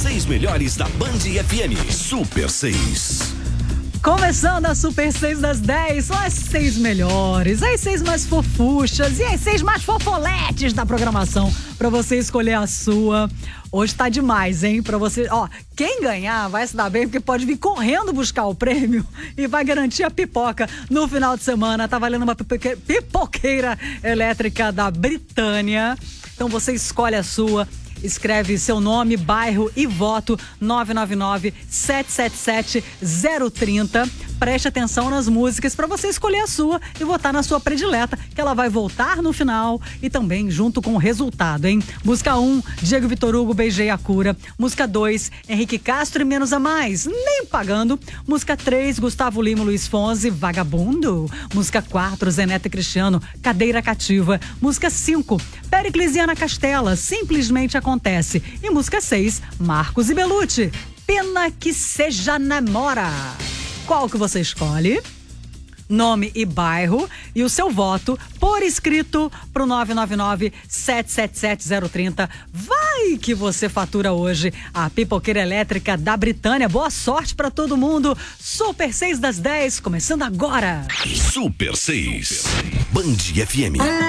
6 melhores da Band FM. Super 6. Começando a Super 6 das 10, são as 6 melhores, as 6 mais fofuchas e as 6 mais fofoletes da programação, pra você escolher a sua. Hoje tá demais, hein? Pra você, ó, quem ganhar vai se dar bem, porque pode vir correndo buscar o prêmio e vai garantir a pipoca no final de semana. Tá valendo uma pipoqueira elétrica da Britânia. Então você escolhe a sua. Escreve seu nome, bairro e voto 999-777-030. Preste atenção nas músicas para você escolher a sua e votar na sua predileta, que ela vai voltar no final e também junto com o resultado, hein? Música 1, Diego Vitor Hugo, Beijei a Cura. Música 2, Henrique Castro e Menos a Mais, Nem Pagando. Música 3, Gustavo Lima e Luiz Fonsi, Vagabundo. Música 4, Zeneto e Cristiano, Cadeira Cativa. Música 5, Periclesiana Castela, Simplesmente Acontece. E música 6, Marcos e Belucci, Pena que Seja Namora. Qual que você escolhe? Nome e bairro e o seu voto por escrito pro 999-777-030. Vai que você fatura hoje a pipoqueira elétrica da Britânia. Boa sorte pra todo mundo. Super 6 das 10, começando agora. Super 6. Band FM.